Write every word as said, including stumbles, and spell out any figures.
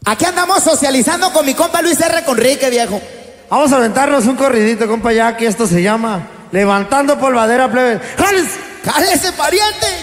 Aquí andamos socializando con mi compa Luis R. Conrique, viejo. Vamos a aventarnos un corridito, compa, ya que esto se llama Levantando Polvadera, plebe. ¡Jales! ¡Jálese, pariente!